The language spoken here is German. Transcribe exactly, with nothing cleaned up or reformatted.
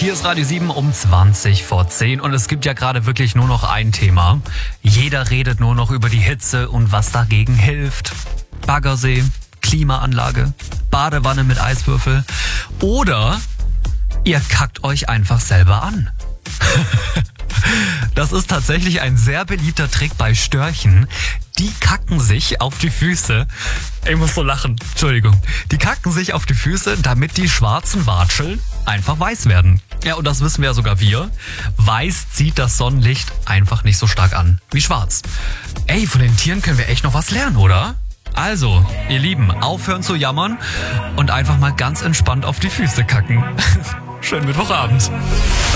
Hier ist Radio sieben um zwanzig vor zehn und es gibt ja gerade wirklich nur noch ein Thema. Jeder redet nur noch über die Hitze und was dagegen hilft. Baggersee, Klimaanlage, Badewanne mit Eiswürfel oder ihr kackt euch einfach selber an. Das ist tatsächlich ein sehr beliebter Trick bei Störchen. Die kacken sich auf die Füße. Ich muss so lachen, Entschuldigung. Die kacken sich auf die Füße, damit die schwarzen Watscheln einfach weiß werden. Ja, und das wissen wir ja sogar wir. Weiß zieht das Sonnenlicht einfach nicht so stark an wie schwarz. Ey, von den Tieren können wir echt noch was lernen, oder? Also, ihr Lieben, aufhören zu jammern und einfach mal ganz entspannt auf die Füße kacken. Schönen Mittwochabend.